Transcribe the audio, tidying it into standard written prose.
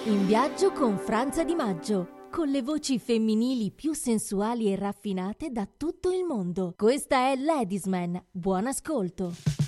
In viaggio con Franza Di Maggio, con le voci femminili più sensuali e raffinate da tutto il mondo. Questa è Ladies Man. Buon ascolto.